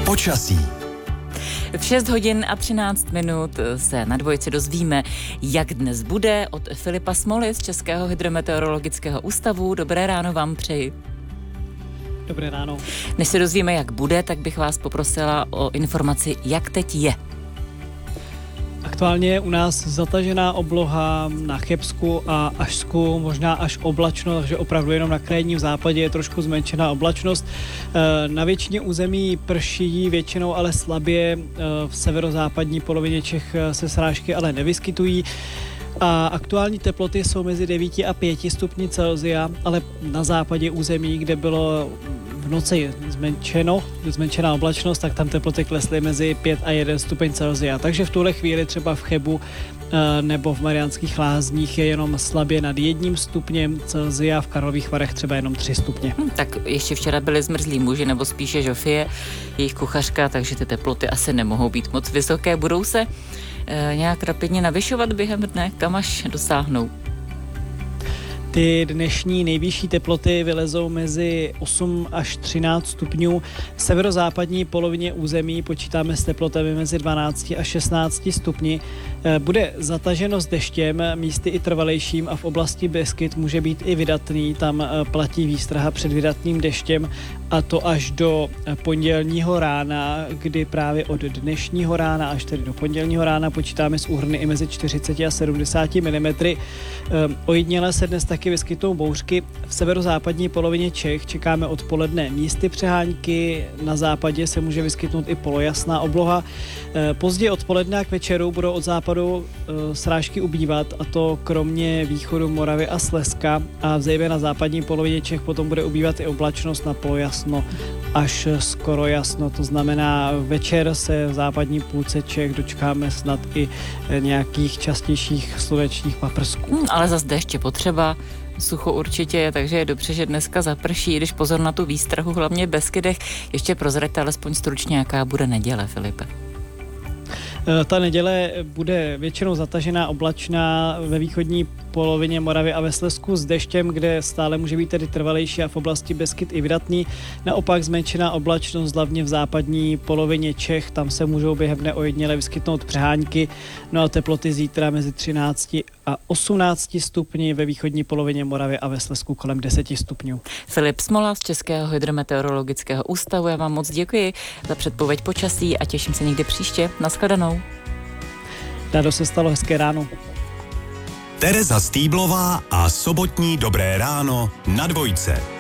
Počasí. V 6 hodin a 13 minut se na Dvojce dozvíme, jak dnes bude, od Filipa Smoly z Českého hydrometeorologického ústavu. Dobré ráno vám přeji. Dobré ráno. Než se dozvíme, jak bude, tak bych vás poprosila o informaci, jak teď je. Aktuálně je u nás zatažená obloha na Chebsku a Ašsku, možná až oblačno, takže opravdu jenom na krajním západě je trošku zmenšená oblačnost. Na většině území prší, většinou ale slabě, v severozápadní polovině Čech se srážky ale nevyskytují. A aktuální teploty jsou mezi 9 a 5 stupni Celsia, ale na západě území, kde bylo v noci zmenšená oblačnost, tak tam teploty klesly mezi 5 a 1 stupeň Celsia. Takže v tuhle chvíli třeba v Chebu nebo v Mariánských Lázních je jenom slabě nad 1 stupněm Celsia, v Karlových Varech třeba jenom 3 stupně. Tak ještě včera byli zmrzlí muži, nebo spíše Žofie, jejich kuchařka, takže ty teploty asi nemohou být moc vysoké. Budou se nějak rapidně navyšovat během dne, kam až dosáhnou? Ty dnešní nejvyšší teploty vylezou mezi 8 až 13 stupňů. V severozápadní polovině území počítáme s teplotami mezi 12 a 16 stupni. Bude zataženo s deštěm, místy i trvalejším, a v oblasti Beskyd může být i vydatný. Tam platí výstraha před vydatným deštěm, a to až do pondělního rána, kdy právě od dnešního rána až tedy do pondělního rána počítáme s úhrny i mezi 40 a 70 mm. Ojediněle se dnes taky vyskytnou bouřky. V severozápadní polovině Čech čekáme odpoledne místy přehánky, na západě se může vyskytnout i polojasná obloha. Později odpoledne a k večeru budou od západu srážky ubývat, a to kromě východu Moravy a Slezska, a zejména na západní polovině Čech potom bude ubývat i oblačnost na polojasno až skoro jasno. To znamená, večer se v západní půlce Čech dočkáme snad i nějakých častějších slunečních paprsků. Ale zase déšť je potřeba, sucho určitě je, takže je dobře, že dneska zaprší, když pozor na tu výstrahu, hlavně v Beskydech. Ještě prozraďte alespoň stručně, jaká bude neděle, Filipe. Ta neděle bude většinou zatažená, oblačná, ve východní polovině Moravy a ve Slezsku s deštěm, kde stále může být tedy trvalejší, a v oblasti Beskyd i vydatný. Naopak zmenšená oblačnost hlavně v západní polovině Čech, tam se můžou během dne ojediněle vyskytnout přehánky. No a teploty zítra mezi 13 a 18 stupni, ve východní polovině Moravy a ve Slezsku kolem 10 stupňů. Filip Smola z Českého hydrometeorologického ústavu, já vám moc děkuji za předpověď počasí a těším se někdy příště. Nashledanou. Rádo se stalo, hezké ráno. Tereza Stýblová a sobotní Dobré ráno na Dvojce.